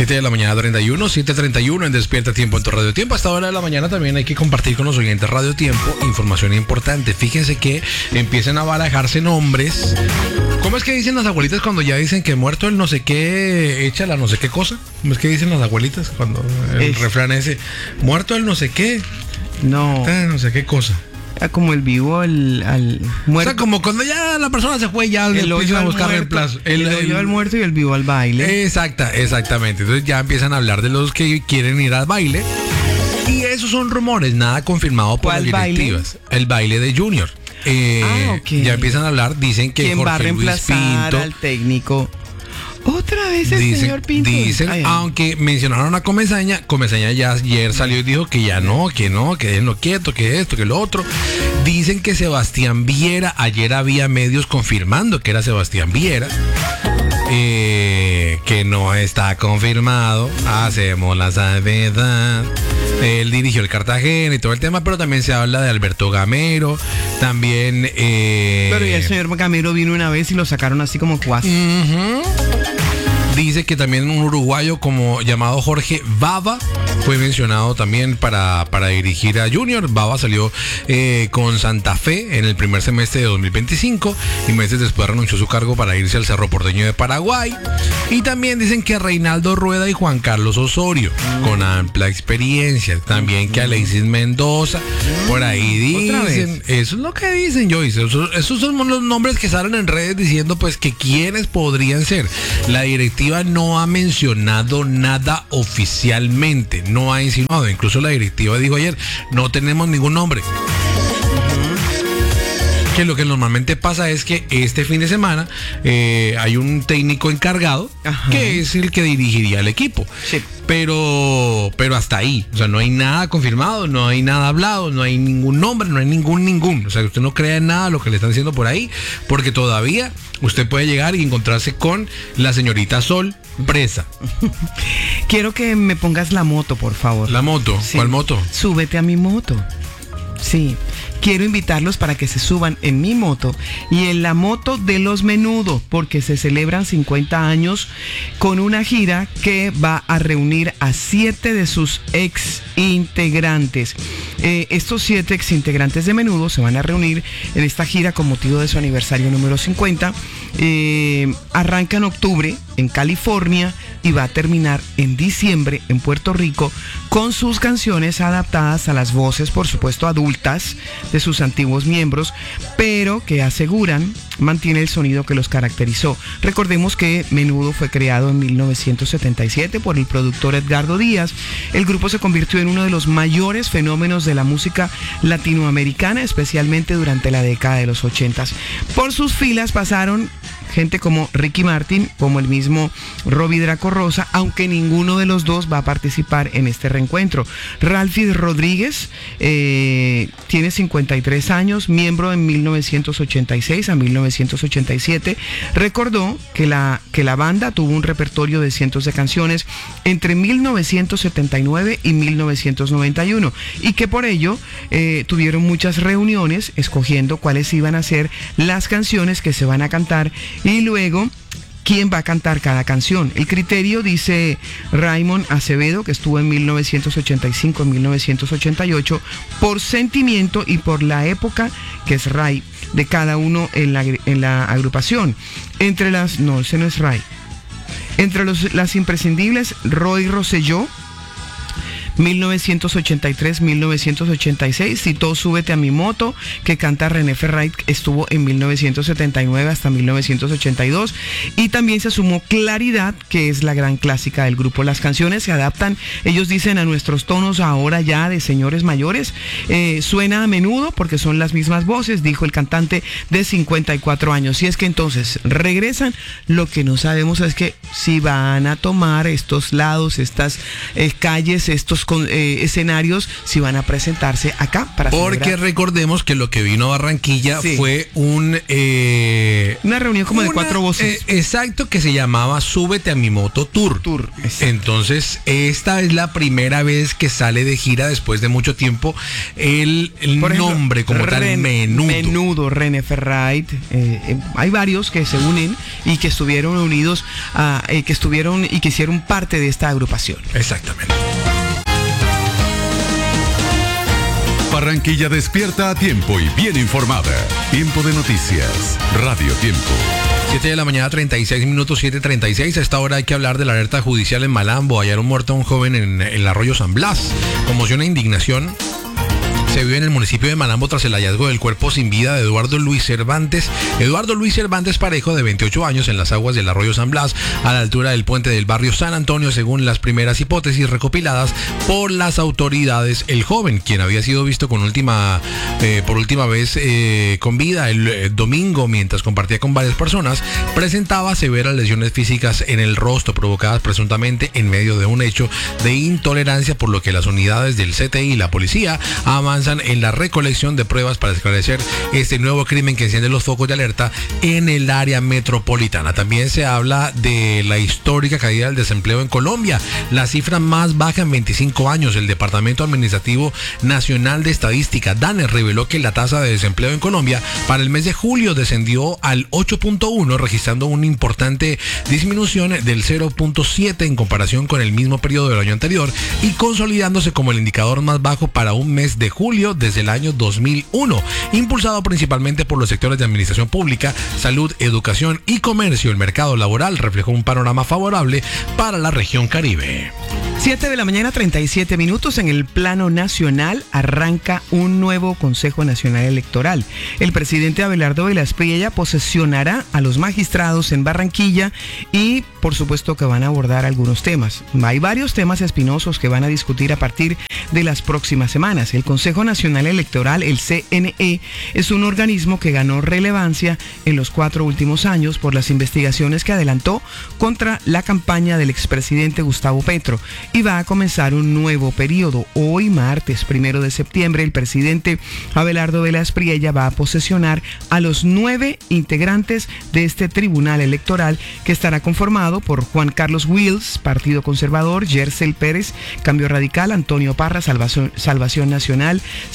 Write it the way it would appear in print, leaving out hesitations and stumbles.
7 de la mañana 31, 7:31 en Despierta Tiempo en tu Radio Tiempo. A esta hora de la mañana también hay que compartir con los oyentes Radio Tiempo información importante. Fíjense que empiezan a barajarse nombres. ¿Cómo es que dicen las abuelitas cuando ya dicen que muerto el no sé qué, echa la no sé qué cosa? ¿Cómo es que dicen las abuelitas cuando el refrán ese, muerto el no sé qué? No. No sé qué cosa. Como el vivo al muerto. O sea, como cuando ya la persona se fue, ya el hoyo empiezan a al buscar muerto, reemplazo. El hoyo al muerto y el vivo al baile. Exactamente. Entonces ya empiezan a hablar de los que quieren ir al baile. Y esos son rumores, nada confirmado por las directivas. Baile? El baile de Junior. Okay. Ya empiezan a hablar, dicen que ¿quién Jorge va a reemplazar Luis Pinto al técnico? Otra vez el señor Pinto. Dicen, aunque mencionaron a Comesaña ya ayer salió y dijo que ya no, que déjenlo quieto, que esto, que lo otro. Dicen que Sebastián Viera, ayer había medios confirmando que era Sebastián Viera, que no está confirmado, hacemos la salvedad. Él dirigió el Cartagena y todo el tema, pero también se habla de Alberto Gamero, también... Pero ya el señor Gamero vino una vez y lo sacaron así como cuasi. Dice que también un uruguayo como llamado Jorge Bava fue mencionado también para dirigir a Junior. Bava salió con Santa Fe en el primer semestre de 2025 y meses después renunció a su cargo para irse al Cerro Porteño de Paraguay. Y también dicen que Reinaldo Rueda y Juan Carlos Osorio, con amplia experiencia. También que Alexis Mendoza, por ahí dicen. Eso es lo que dicen, Joyce. Esos son los nombres que salen en redes diciendo pues que quiénes podrían ser. La directiva no ha mencionado nada oficialmente, no ha insinuado. Incluso la directiva dijo ayer, no tenemos ningún nombre. Que lo que normalmente pasa es que este fin de semana hay un técnico encargado. Ajá. Que es el que dirigiría el equipo. Sí. Pero hasta ahí, o sea, no hay nada confirmado, no hay nada hablado, no hay ningún nombre, no hay ningún. O sea, usted no crea en nada lo que le están diciendo por ahí, porque todavía usted puede llegar y encontrarse con la señorita Sol presa. Quiero que me pongas la moto, por favor. ¿La moto? Sí. ¿Cuál moto? Súbete a mi moto. Sí. Quiero invitarlos para que se suban en mi moto y en la moto de Los Menudo, porque se celebran 50 años con una gira que va a reunir a 7 de sus ex integrantes. Estos 7 ex integrantes de Menudo se van a reunir en esta gira con motivo de su aniversario número 50. Arranca en octubre en California y va a terminar en diciembre en Puerto Rico con sus canciones adaptadas a las voces, por supuesto, adultas de sus antiguos miembros, pero que aseguran mantiene el sonido que los caracterizó. Recordemos que Menudo fue creado en 1977 por el productor Edgardo Díaz. El grupo se convirtió en uno de los mayores fenómenos de la música latinoamericana, especialmente durante la década de los 80. Por sus filas pasaron gente como Ricky Martin, como el mismo Robbie Draco Rosa, aunque ninguno de los dos va a participar en este reencuentro. Ralphie Rodríguez tiene 53 años, miembro de 1986 a 1987. Recordó que la banda tuvo un repertorio de cientos de canciones entre 1979 y 1991 y que por ello tuvieron muchas reuniones escogiendo cuáles iban a ser las canciones que se van a cantar y luego quién va a cantar cada canción. El criterio, dice Raymond Acevedo, que estuvo en 1985, en 1988, por sentimiento y por la época que es Ray de cada uno en la agrupación. Entre las las imprescindibles, Roy Rosselló, 1983-1986, citó Súbete a mi moto, que canta René Ferrait, estuvo en 1979 hasta 1982, y también se sumó Claridad, que es la gran clásica del grupo. Las canciones se adaptan, ellos dicen, a nuestros tonos ahora ya de señores mayores. Suena a menudo porque son las mismas voces, dijo el cantante de 54 años. Y es que entonces regresan, lo que no sabemos es que si van a tomar estos lados, estas calles, estos los escenarios si van a presentarse acá para Porque celebrar. Recordemos que lo que vino a Barranquilla fue una reunión como de 4 voces. Exacto, que se llamaba Súbete a mi moto Tour. Entonces, esta es la primera vez que sale de gira después de mucho tiempo el nombre como tal, Menudo, René Ferrait. Hay varios que se unen y que estuvieron unidos, que estuvieron y que hicieron parte de esta agrupación. Exactamente. Barranquilla despierta a tiempo y bien informada. Tiempo de noticias. Radio Tiempo. 7 de la mañana, 36 minutos, 7:36. A esta hora hay que hablar de la alerta judicial en Malambo. Hallaron muerto a un joven en el arroyo San Blas. Conmoción e indignación se vive en el municipio de Malambo tras el hallazgo del cuerpo sin vida de Eduardo Luis Cervantes Parejo, de 28 años, en las aguas del arroyo San Blas, a la altura del puente del barrio San Antonio. Según las primeras hipótesis recopiladas por las autoridades, el joven, quien había sido visto por última vez con vida el domingo mientras compartía con varias personas, presentaba severas lesiones físicas en el rostro provocadas presuntamente en medio de un hecho de intolerancia, por lo que las unidades del CTI y la policía avanzan en la recolección de pruebas para esclarecer este nuevo crimen que enciende los focos de alerta en el área metropolitana. También se habla de la histórica caída del desempleo en Colombia, la cifra más baja en 25 años. El Departamento Administrativo Nacional de Estadística, DANE, reveló que la tasa de desempleo en Colombia para el mes de julio descendió al 8.1, registrando una importante disminución del 0.7 en comparación con el mismo periodo del año anterior y consolidándose como el indicador más bajo para un mes de julio desde el año 2001, impulsado principalmente por los sectores de administración pública, salud, educación y comercio. El mercado laboral reflejó un panorama favorable para la región Caribe. 7 de la mañana, 37 minutos. En el plano nacional arranca un nuevo Consejo Nacional Electoral. El presidente Abelardo Velas Priella posesionará a los magistrados en Barranquilla y por supuesto que van a abordar algunos temas. Hay varios temas espinosos que van a discutir a partir de las próximas semanas. El Consejo Nacional Electoral, el CNE, es un organismo que ganó relevancia en los 4 últimos años por las investigaciones que adelantó contra la campaña del expresidente Gustavo Petro, y va a comenzar un nuevo periodo. Hoy, martes 1 de septiembre, el presidente Abelardo Velas Priella va a posesionar a los 9 integrantes de este tribunal electoral, que estará conformado por Juan Carlos Wills, Partido Conservador; Yersel Pérez, Cambio Radical; Antonio Parra, Salvación Nacional;